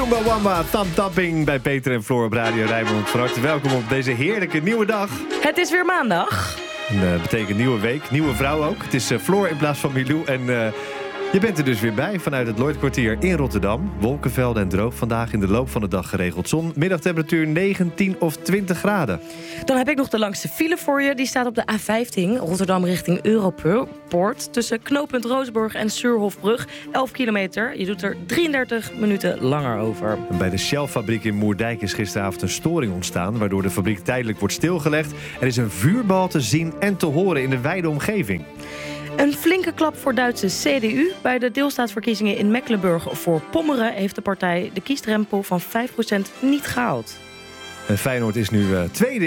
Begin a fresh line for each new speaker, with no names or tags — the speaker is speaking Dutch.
Wamba, tapping bij Peter en Floor op Radio Rijnmond. Van harte welkom op deze heerlijke nieuwe dag.
Het is weer maandag.
Dat betekent nieuwe week, nieuwe vrouw ook. Het is Floor in plaats van Milou. En je bent er dus weer bij vanuit het Lloydkwartier in Rotterdam. Wolkenvelden en droog vandaag, in de loop van de dag geregeld zon. Middagtemperatuur 19 of 20 graden.
Dan heb ik nog de langste file voor je. Die staat op de A15, Rotterdam richting Europoort. Tussen knooppunt Rozenburg en Suurhofbrug. 11 kilometer. Je doet er 33 minuten langer over.
Bij de Shell-fabriek in Moerdijk is gisteravond een storing ontstaan, waardoor de fabriek tijdelijk wordt stilgelegd. Er is een vuurbal te zien en te horen in de wijde omgeving.
Een flinke klap voor Duitse CDU. Bij de deelstaatsverkiezingen in Mecklenburg-Vorpommern heeft de partij de kiesdrempel van 5% niet gehaald.
En Feyenoord is nu tweede